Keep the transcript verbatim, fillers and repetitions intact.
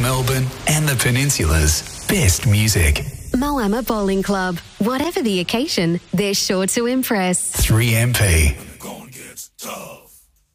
Melbourne and the Peninsula's best music. Moama Bowling Club. Whatever the occasion, they're sure to impress. three M P. Gonna get tough.